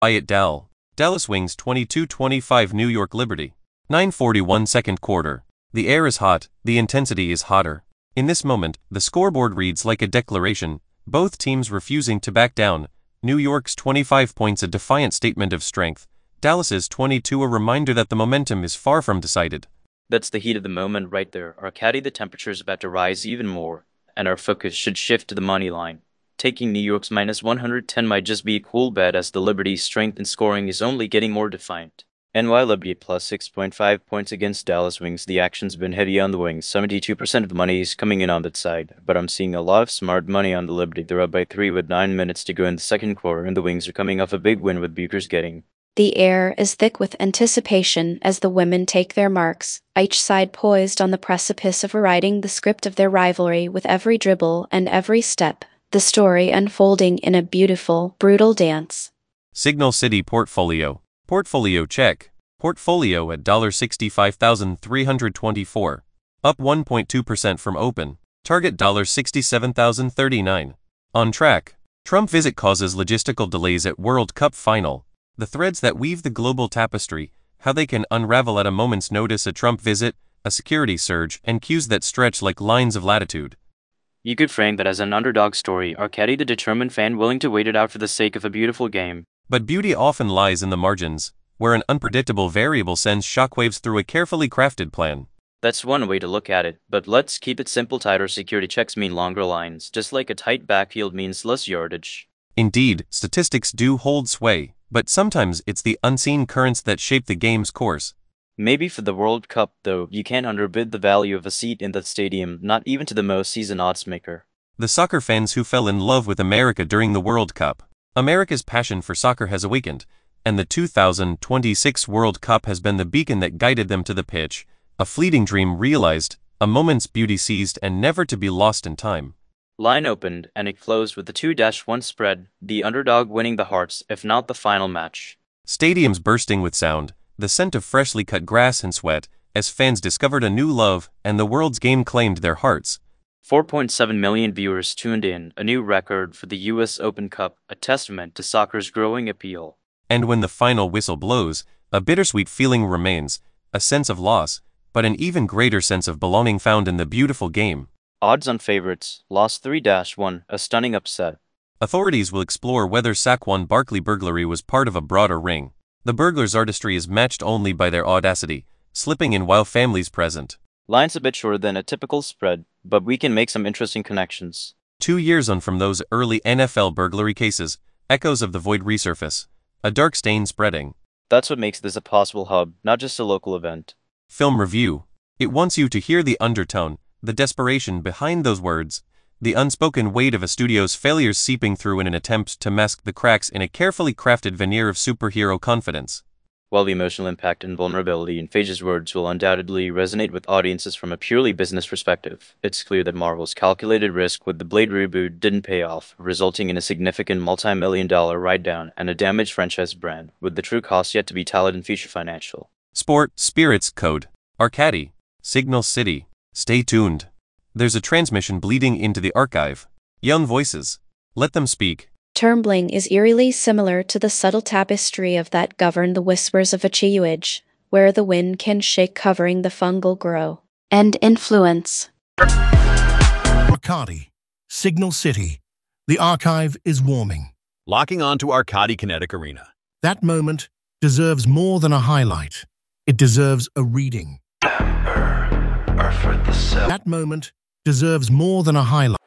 Wyatt Dell. Dallas Wings 22-25 New York Liberty. 9:41 second quarter. The air is hot, the intensity is hotter. In this moment, the scoreboard reads like a declaration, both teams refusing to back down. New York's 25 points a defiant statement of strength, Dallas's 22 a reminder that the momentum is far from decided. That's the heat of the moment right there. Arcady, the temperature is about to rise even more, and our focus should shift to the money line. Taking New York's -110 might just be a cool bet as the Liberty's strength in scoring is only getting more defiant. NY Liberty plus 6.5 points against Dallas Wings. The action's been heavy on the Wings. 72% of the money is coming in on that side, but I'm seeing a lot of smart money on the Liberty. They're up by 3 with 9 minutes to go in the second quarter, and the Wings are coming off a big win with Bucher's getting. The air is thick with anticipation as the women take their marks, each side poised on the precipice of rewriting the script of their rivalry with every dribble and every step, the story unfolding in a beautiful, brutal dance. Signal City Portfolio. Portfolio check. Portfolio at $65,324. Up 1.2% from open. Target $67,039. On track. Trump visit causes logistical delays at World Cup final. The threads that weave the global tapestry, how they can unravel at a moment's notice: a Trump visit, a security surge, and cues that stretch like lines of latitude. You could frame that as an underdog story, Arcady the determined fan willing to wait it out for the sake of a beautiful game. But beauty often lies in the margins, where an unpredictable variable sends shockwaves through a carefully crafted plan. That's one way to look at it, but let's keep it simple. Tighter security checks mean longer lines, just like a tight backfield means less yardage. Indeed, statistics do hold sway, but sometimes it's the unseen currents that shape the game's course. Maybe for the World Cup, though, you can't underbid the value of a seat in the stadium, not even to the most seasoned oddsmaker. The soccer fans who fell in love with America during the World Cup. America's passion for soccer has awakened, and the 2026 World Cup has been the beacon that guided them to the pitch, a fleeting dream realized, a moment's beauty seized and never to be lost in time. Line opened, and it closed with a 2-1 spread, the underdog winning the hearts, if not the final match. Stadiums bursting with sound, the scent of freshly cut grass and sweat, as fans discovered a new love, and the world's game claimed their hearts. 4.7 million viewers tuned in, a new record for the US Open Cup, a testament to soccer's growing appeal. And when the final whistle blows, a bittersweet feeling remains, a sense of loss, but an even greater sense of belonging found in the beautiful game. Odds on favorites, lost 3-1, a stunning upset. Authorities will explore whether Saquon Barkley burglary was part of a broader ring. The burglar's artistry is matched only by their audacity, slipping in while families present. Line's a bit shorter than a typical spread, but we can make some interesting connections. 2 years on from those early NFL burglary cases, echoes of the void resurface, a dark stain spreading. That's what makes this a possible hub, not just a local event. Film review. It wants you to hear the undertone, the desperation behind those words, the unspoken weight of a studio's failures seeping through in an attempt to mask the cracks in a carefully crafted veneer of superhero confidence. While the emotional impact and vulnerability in Phage's words will undoubtedly resonate with audiences from a purely business perspective, it's clear that Marvel's calculated risk with the Blade reboot didn't pay off, resulting in a significant multi-million-dollar write-down and a damaged franchise brand, with the true cost yet to be tallied in future financial. Sport, Spirits, Code, Arcady, Signal City. Stay tuned. There's a transmission bleeding into the archive. Young voices. Let them speak. Tumbling is eerily similar to the subtle tapestry of that govern the whispers of a chiuage, where the wind can shake covering the fungal grow and influence. Arcady, Signal City. The archive is warming. Locking on to Arcady Kinetic Arena. That moment deserves more than a highlight. It deserves a reading. That moment deserves more than a highlight.